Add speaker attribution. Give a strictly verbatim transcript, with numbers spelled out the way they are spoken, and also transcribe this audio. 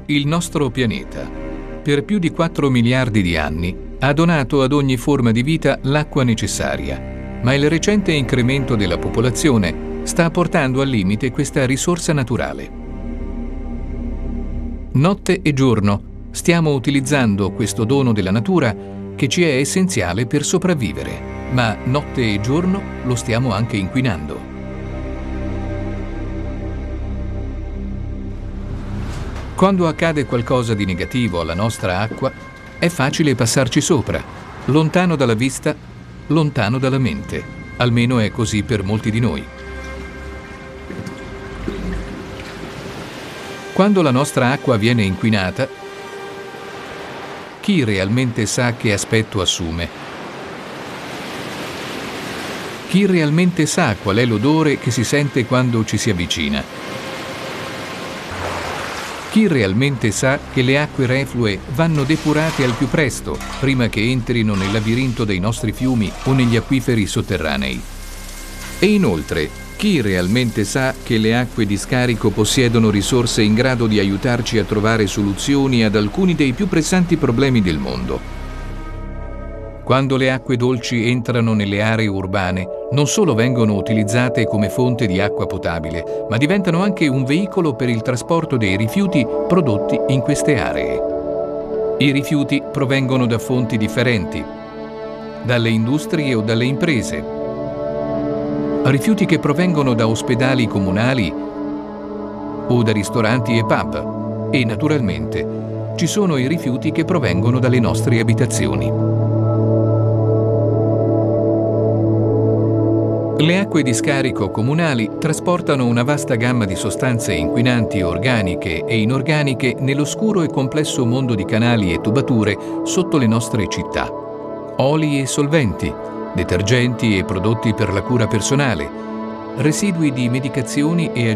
Speaker 1: Il nostro pianeta, per più di quattro miliardi di anni, ha donato ad ogni forma di vita l'acqua necessaria, ma il recente incremento della popolazione sta portando al limite questa risorsa naturale. Notte e giorno stiamo utilizzando questo dono della natura che ci è essenziale per sopravvivere, ma notte e giorno lo stiamo anche inquinando. Quando accade qualcosa di negativo alla nostra acqua, è facile passarci sopra, lontano dalla vista, lontano dalla mente. Almeno è così per molti di noi. Quando la nostra acqua viene inquinata, chi realmente sa che aspetto assume? Chi realmente sa qual è l'odore che si sente quando ci si avvicina? Chi realmente sa che le acque reflue vanno depurate al più presto, prima che entrino nel labirinto dei nostri fiumi o negli acquiferi sotterranei? E inoltre, chi realmente sa che le acque di scarico possiedono risorse in grado di aiutarci a trovare soluzioni ad alcuni dei più pressanti problemi del mondo? Quando le acque dolci entrano nelle aree urbane, non solo vengono utilizzate come fonte di acqua potabile, ma diventano anche un veicolo per il trasporto dei rifiuti prodotti in queste aree. I rifiuti provengono da fonti differenti, dalle industrie o dalle imprese, rifiuti che provengono da ospedali comunali o da ristoranti e pub, e naturalmente ci sono i rifiuti che provengono dalle nostre abitazioni. Le acque di scarico comunali trasportano una vasta gamma di sostanze inquinanti organiche e inorganiche nell'oscuro e complesso mondo di canali e tubature sotto le nostre città. Oli e solventi, detergenti e prodotti per la cura personale, residui di medicazioni e